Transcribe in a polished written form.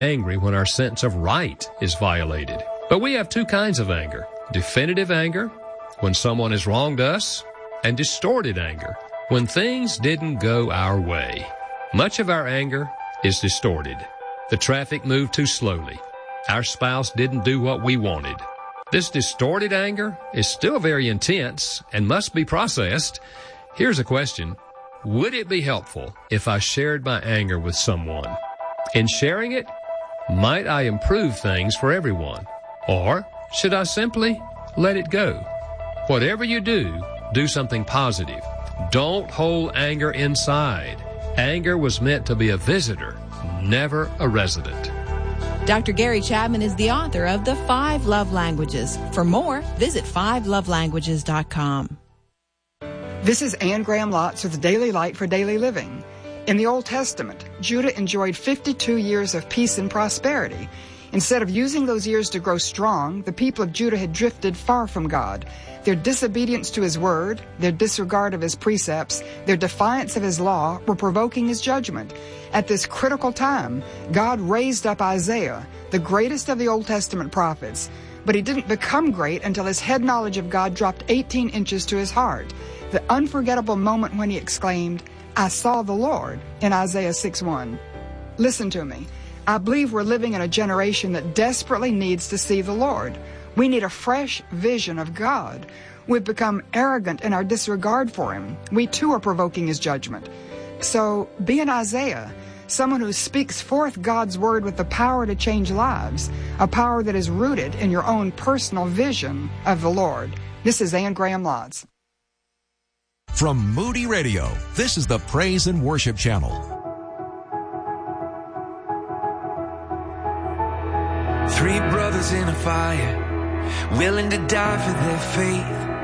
angry when our sense of right is violated. But we have two kinds of anger: definitive anger, when someone has wronged us, and distorted anger, when things didn't go our way. Much of our anger is distorted. The traffic moved too slowly. Our spouse didn't do what we wanted. This distorted anger is still very intense and must be processed. Here's a question. Would it be helpful if I shared my anger with someone? In sharing it, might I improve things for everyone? Or should I simply let it go? Whatever you do, do something positive. Don't hold anger inside. Anger was meant to be a visitor, never a resident. Dr. Gary Chapman is the author of The 5 Love Languages. For more, visit 5lovelanguages.com. This is Anne Graham Lotz with the Daily Light for Daily Living. In the Old Testament, Judah enjoyed 52 years of peace and prosperity. Instead of using those years to grow strong, the people of Judah had drifted far from God. Their disobedience to His word, their disregard of His precepts, their defiance of His law were provoking His judgment. At this critical time, God raised up Isaiah, the greatest of the Old Testament prophets. But he didn't become great until his head knowledge of God dropped 18 inches to his heart. The unforgettable moment when he exclaimed, "I saw the Lord," in Isaiah 6:1. Listen to me. I believe we're living in a generation that desperately needs to see the Lord. We need a fresh vision of God. We've become arrogant in our disregard for Him. We too are provoking His judgment. So be an Isaiah, someone who speaks forth God's word with the power to change lives, a power that is rooted in your own personal vision of the Lord. This is Anne Graham Lotz. From Moody Radio, this is the Praise and Worship Channel. 3 brothers in a fire, willing to die for their faith.